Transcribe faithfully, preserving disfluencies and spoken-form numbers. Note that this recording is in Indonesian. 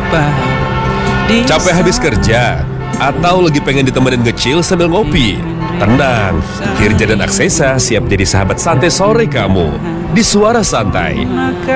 Capek habis kerja? Atau lagi pengen ditemenin nge-chill sambil ngopi? Tenang, Hirja dan Aksesa siap jadi sahabat santai sore kamu di Suara Santai.